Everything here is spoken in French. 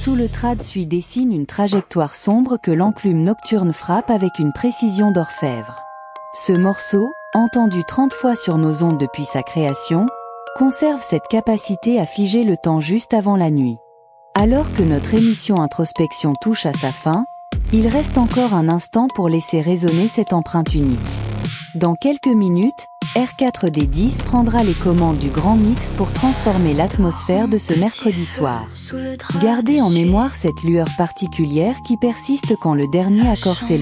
Sous le trad dessine une trajectoire sombre que l'enclume nocturne frappe avec une précision d'orfèvre. Ce morceau, entendu 30 fois sur nos ondes depuis sa création, conserve cette capacité à figer le temps juste avant la nuit. Alors que notre émission Introspection touche à sa fin, il reste encore un instant pour laisser résonner cette empreinte unique. Dans quelques minutes, R4D10 prendra les commandes du grand mix pour transformer l'atmosphère de ce mercredi soir. Gardez en mémoire cette lueur particulière qui persiste quand le dernier accord s'élance.